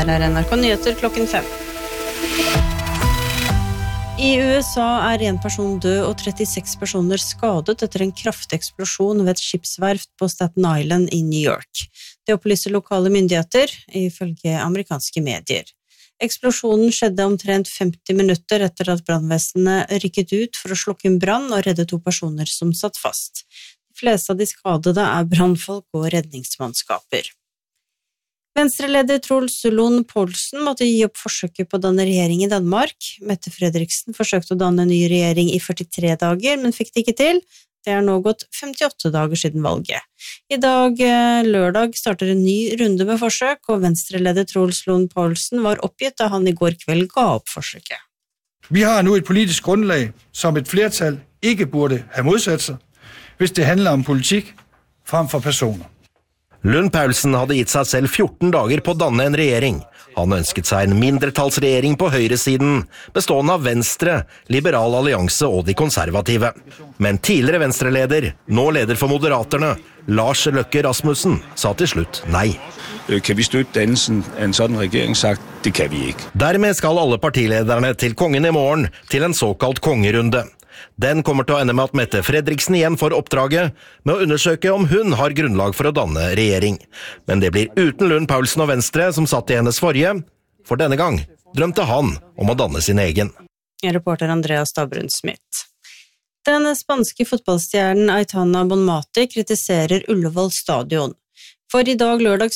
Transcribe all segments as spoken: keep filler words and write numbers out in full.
Her er N R K Nyheter klokken fem. I U S A er en person død og trettiseks personer skadet etter en kraftig eksplosjon ved et skipsverft på Staten Island i New York. Det opplyser lokale myndigheter, ifølge amerikanske medier. Eksplosjonen skjedde omtrent femti minutter etter at brannvesenet rykket ut for å slukke en brann og redde to personer som satt fast. De fleste av de skadede er brannfolk og redningsmannskaper. Venstreleder Truls Lund Poulsen måtte gi opp forsøket på å danne regjering i Danmark. Mette Frederiksen forsøkte å danne en ny regjering i førtitre dager, men fikk det ikke til. Det er nå gått femtiåtte dager siden valget. I dag, lørdag, starter en ny runde med forsøk, og venstreleder Truls Lund Poulsen var oppgitt da han i går kveld ga opp forsøket. Vi har nu et politisk grundlag, som et flertal ikke burde have modsat sig, hvis det handler om politikk frem for personer. Lund Poulsen hadde gitt seg selv fjorten dager på å danne en regjering. Han ønsket seg en mindretallsregjering på høyresiden, bestående av Venstre, Liberal Allianse og de konservative. Men tidligere venstreleder, nå leder for Moderaterne, Lars Løkke Rasmussen, sa til slutt nei. Kan vi støtte dannelsen av en sånn regjering? Sagt, det kan vi ikke. Dermed skal alle partilederne til kongen i morgen til en såkalt kongerunde. Den kommer til å ende med at Mette Frederiksen igjen får oppdraget med å undersøke om hun har grunnlag for å danne regjering. Men det blir uten Lund Poulsen og Venstre som satt i hennes forrige, for denne gang drømte han om å danne sin egen. Reporter Andreas Dabrun Smith. Den spanske fotballstjernen Aitana Bonmati kritiserer Ullevål stadion. For i dag lørdag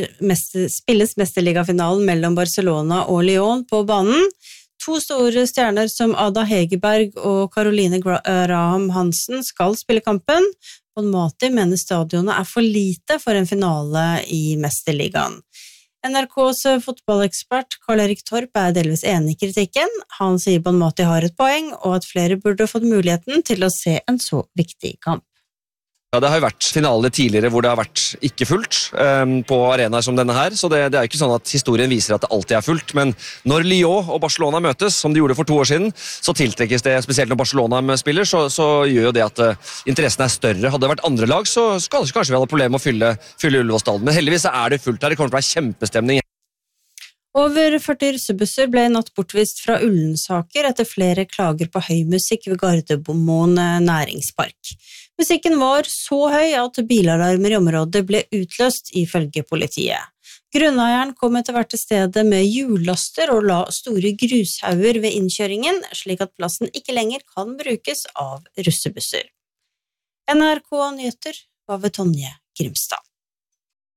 spilles mesterligafinalen mellom Barcelona og Lyon på banen. To store stjerner som Ada Hegerberg og Caroline Graham Hansen skal spille kampen. Bonmati mener stadionet er for lite for en finale i Mesterligaen. N R K's fotballekspert Karl-Erik Torp er delvis enig i kritikken. Han sier Bonmati har et poeng, og at flere burde fått muligheten til å se en så viktig kamp. Ja, det har jo vært finaler tidligere hvor det har vært ikke fullt um, på arenaer som denne her, så det, det er ikke sånn at historien viser at det alltid er fullt, men når Lyon og Barcelona møtes, som de gjorde for to år siden, så tiltrekkes det, spesielt når Barcelona spiller, så, så gjør jo det at uh, interessen er større. Hadde det vært andre lag, så skal det kanskje vi ha problemer med å fylle, fylle Ullevål-stallen, men heldigvis er det fullt her, det kommer til å være kjempestemning. Over førti russebusser ble i natt bortvist fra Ullensaker etter flere klager på høy musikk ved Gardermoen næringspark. Musikken var så høy at bilalarmer i området ble utløst ifølge politiet. Grunneieren kom etter hvert til stedet med hjullaster og la store grushauger ved innkjøringen, slik at plassen ikke lenger kan brukes av russebusser. N R K Nyheter var ved Tonje Grimstad.